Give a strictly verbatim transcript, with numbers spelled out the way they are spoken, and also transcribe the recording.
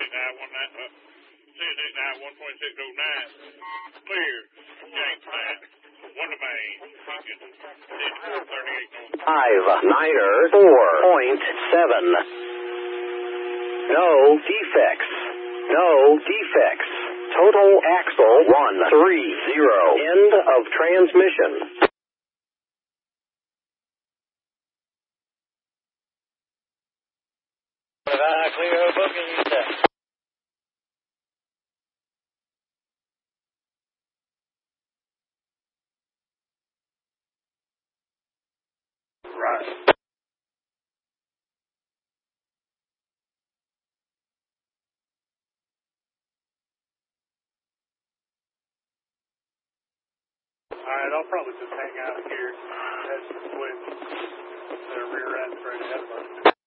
eight nine one nine, uh, six eight nine one point six oh nine. Clear. James Matt. One to main. sixty-four thirty-eight north. Five Niner four point seven. No defects. No defects. Total axle one three zero. End of transmission. Clear booking, you said. Right. Alright, I'll probably just hang out here. That's the switch. The rear end straight ahead of us.